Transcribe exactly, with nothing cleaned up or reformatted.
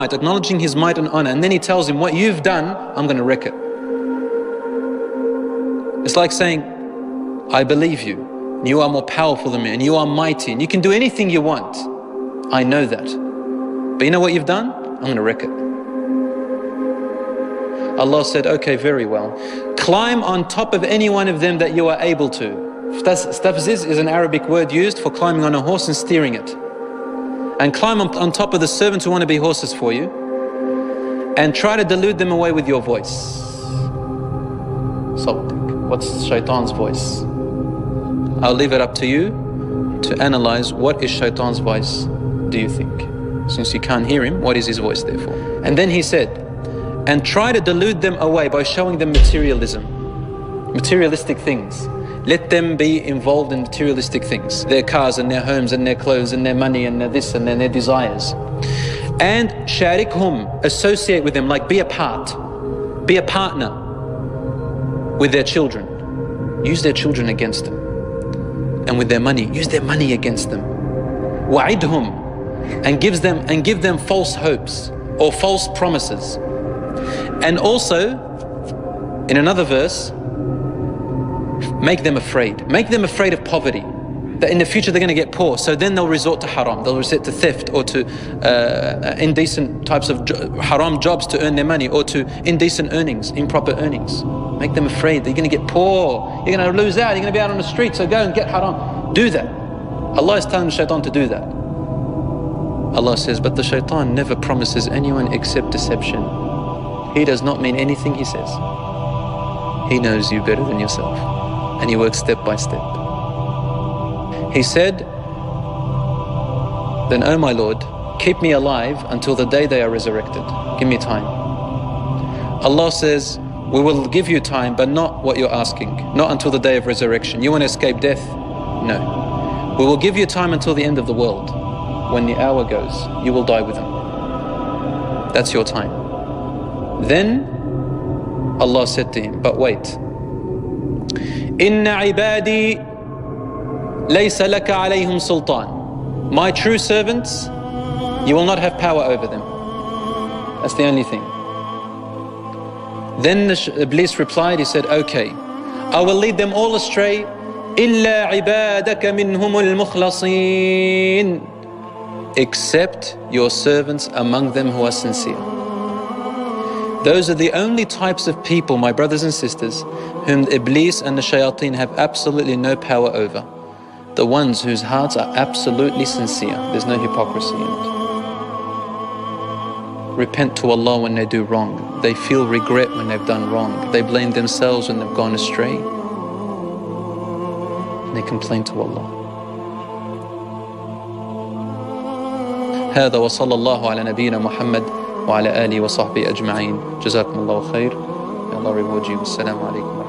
acknowledging his might and honor, and then he tells him, what you've done, I'm going to wreck it. It's like saying, I believe you, and you are more powerful than me, and you are mighty, and you can do anything you want. I know that. But you know what you've done? I'm going to wreck it. Allah said, okay, very well. Climb on top of any one of them that you are able to. Stafziz is an Arabic word used for climbing on a horse and steering it. And climb on, on top of the servants who want to be horses for you, and try to delude them away with your voice. So, what's shaitan's voice? I'll leave it up to you to analyze what is shaitan's voice, do you think? Since you can't hear him, what is his voice therefore? And then he said, and try to delude them away by showing them materialism, materialistic things. Let them be involved in materialistic things, their cars and their homes and their clothes and their money and their this and their, their desires. And sharikhum, associate with them, like be a part, be a partner with their children. Use their children against them. And with their money, use their money against them. Wa'idhum, and gives them and give them false hopes or false promises. And also, in another verse, make them afraid. Make them afraid of poverty. That in the future they're going to get poor. So then they'll resort to haram. They'll resort to theft or to uh, indecent types of jo haram jobs to earn their money, or to indecent earnings, improper earnings. Make them afraid that you're going to get poor. You're going to lose out. You're going to be out on the street. So go and get haram. Do that. Allah is telling the shaitan to do that. Allah says, but the shaitan never promises anyone except deception. He does not mean anything he says. He knows you better than yourself. And he works step by step. He said, then, oh my Lord, keep me alive until the day they are resurrected. Give me time. Allah says, we will give you time, but not what you're asking. Not until the day of resurrection. You want to escape death? No. We will give you time until the end of the world. When the hour goes, you will die with him. That's your time. Then Allah said to him, but wait. Inna ibadi laysa laka alayhim sultan. My true servants, you will not have power over them. That's the only thing. Then the Iblis replied, he said, okay, I will lead them all astray. Illa ibadaka minhumul mukhlasin. Except your servants among them who are sincere. Those are the only types of people, my brothers and sisters, whom the Iblis and the shayateen have absolutely no power over. The ones whose hearts are absolutely sincere. There's no hypocrisy in it. Repent to Allah when they do wrong. They feel regret when they've done wrong. They blame themselves when they've gone astray. And they complain to Allah. هذا وصلى الله على نبينا محمد وعلى آله وصحبه أجمعين. جزاكم الله خير. May Allah reward you. Assalamu alaikum.